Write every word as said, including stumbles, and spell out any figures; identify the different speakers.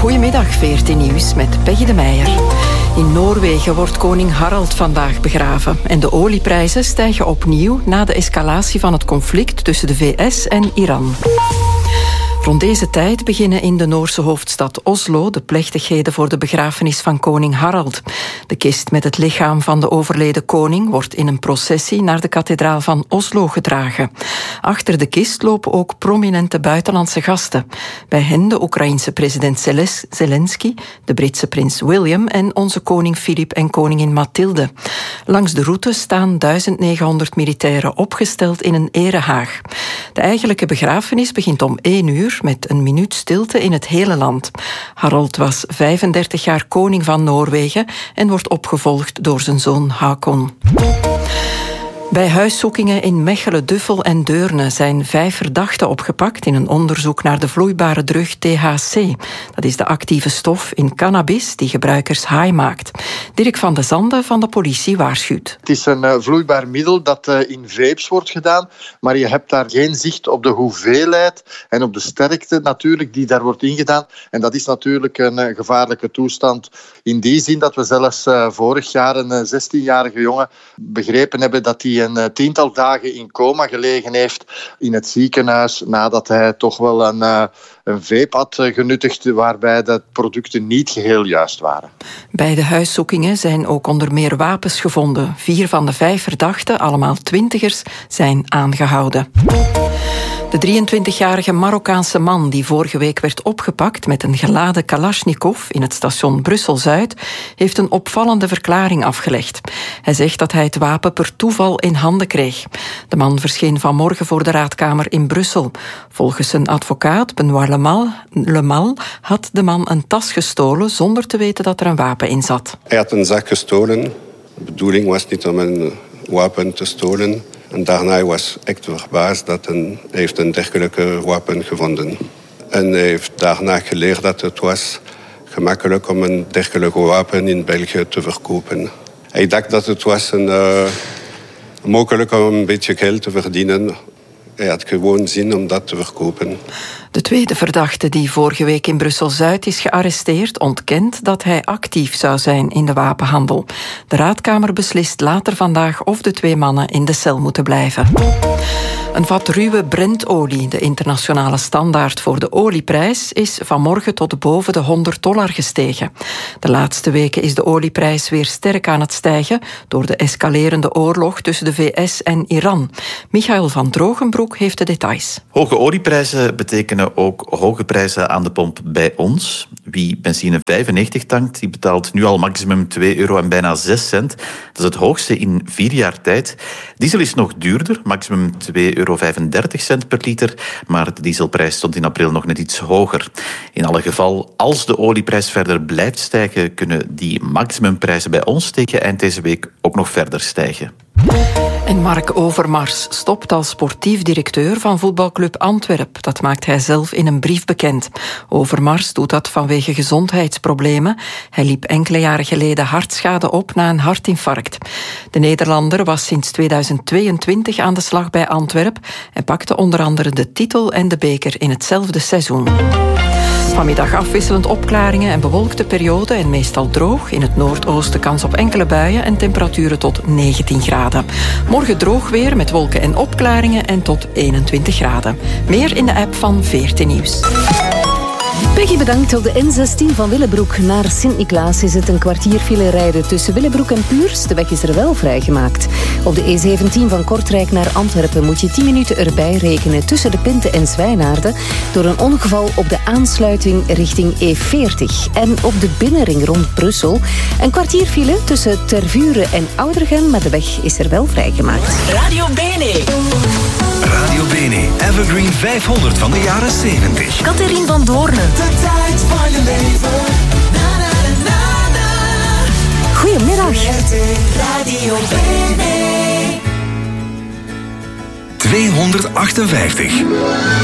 Speaker 1: Goedemiddag, veertien Nieuws met Peggy de Meijer. In Noorwegen wordt koning Harald vandaag begraven. En de olieprijzen stijgen opnieuw na de escalatie van het conflict tussen de V S en Iran. Rond deze tijd beginnen in de Noorse hoofdstad Oslo de plechtigheden voor de begrafenis van koning Harald. De kist met het lichaam van de overleden koning wordt in een processie naar de kathedraal van Oslo gedragen. Achter de kist lopen ook prominente buitenlandse gasten. Bij hen de Oekraïense president Zelensky, de Britse prins William en onze koning Filip en koningin Mathilde. Langs de route staan duizend negenhonderd militairen opgesteld in een erehaag. De eigenlijke begrafenis begint om één uur met een minuut stilte in het hele land. Harald was vijfendertig jaar koning van Noorwegen en wordt opgevolgd door zijn zoon Hakon. Bij huiszoekingen in Mechelen, Duffel en Deurne zijn vijf verdachten opgepakt in een onderzoek naar de vloeibare drug T H C. Dat is de actieve stof in cannabis die gebruikers high maakt. Dirk van de Zande van de politie waarschuwt.
Speaker 2: Het is een uh, vloeibaar middel dat uh, in vapes wordt gedaan, maar je hebt daar geen zicht op de hoeveelheid en op de sterkte natuurlijk die daar wordt ingedaan. En dat is natuurlijk een uh, gevaarlijke toestand in die zin dat we zelfs uh, vorig jaar een uh, zestienjarige jongen begrepen hebben dat hij een uh, tiental dagen in coma gelegen heeft in het ziekenhuis nadat hij toch wel een, uh, een vape had uh, genuttigd waarbij de producten niet geheel juist waren.
Speaker 1: Bij de huiszoekingen zijn ook onder meer wapens gevonden. Vier van de vijf verdachten, allemaal twintigers, zijn aangehouden. De drieëntwintigjarige Marokkaanse man die vorige week werd opgepakt met een geladen Kalashnikov in het station Brussel-Zuid, heeft een opvallende verklaring afgelegd. Hij zegt dat hij het wapen per toeval in handen kreeg. De man verscheen vanmorgen voor de raadkamer in Brussel. Volgens zijn advocaat, Benoît Lemal, Lemal, had de man een tas gestolen zonder te weten dat er een wapen in zat.
Speaker 3: Hij had een zak gestolen. De bedoeling was niet om een wapen te stolen. En daarna was echt verbaasd dat een, hij heeft een dergelijke wapen gevonden. En hij heeft daarna geleerd dat het was gemakkelijk om een dergelijke wapen in België te verkopen. Hij dacht dat het was een, uh, mogelijk om een beetje geld te verdienen. Hij had gewoon zin om dat te verkopen.
Speaker 1: De tweede verdachte die vorige week in Brussel-Zuid is gearresteerd ontkent dat hij actief zou zijn in de wapenhandel. De raadkamer beslist later vandaag of de twee mannen in de cel moeten blijven. Een vat ruwe Brentolie, de internationale standaard voor de olieprijs, is vanmorgen tot boven de honderd dollar gestegen. De laatste weken is de olieprijs weer sterk aan het stijgen door de escalerende oorlog tussen de V S en Iran. Michael van Drogenbroek heeft de details.
Speaker 4: Hoge olieprijzen betekenen ook hoge prijzen aan de pomp bij ons. Wie benzine vijfennegentig tankt, die betaalt nu al maximum twee euro en bijna zes cent. Dat is het hoogste in vier jaar tijd. Diesel is nog duurder, maximum twee euro vijfendertig cent per liter, maar de dieselprijs stond in april nog net iets hoger. In alle geval, als de olieprijs verder blijft stijgen, kunnen die maximumprijzen bij ons tegen eind deze week ook nog verder stijgen.
Speaker 1: En Mark Overmars stopt als sportief directeur van voetbalclub Antwerp. Dat maakt hij zelf in een brief bekend. Overmars doet dat vanwege gezondheidsproblemen. Hij liep enkele jaren geleden hartschade op na een hartinfarct. De Nederlander was sinds tweeduizend tweeëntwintig aan de slag bij Antwerp en pakte onder andere de titel en de beker in hetzelfde seizoen. Vanmiddag afwisselend opklaringen en bewolkte perioden en meestal droog. In het noordoosten kans op enkele buien en temperaturen tot negentien graden. Morgen droog weer met wolken en opklaringen en tot eenentwintig graden. Meer in de app van veertien Nieuws.
Speaker 5: Peggy bedankt. Op de N zestien van Willebroek naar Sint-Niklaas is het een kwartier file rijden tussen Willebroek en Puurs. De weg is er wel vrijgemaakt. Op de E zeventien van Kortrijk naar Antwerpen moet je tien minuten erbij rekenen tussen de Pinte en Zwijnaarden door een ongeval op de aansluiting richting E veertig. En op de binnenring rond Brussel een kwartier file tussen Tervuren en Oudergem, maar de weg is er wel vrijgemaakt.
Speaker 6: Radio Bene.
Speaker 7: Radio Bene, Evergreen vijfhonderd van de jaren zeventig.
Speaker 6: Catherine van Doornen.
Speaker 8: De tijd van je leven. Na, na, na, na.
Speaker 5: Goedemiddag.
Speaker 8: Radio Bene.
Speaker 7: tweehonderdachtenvijftig.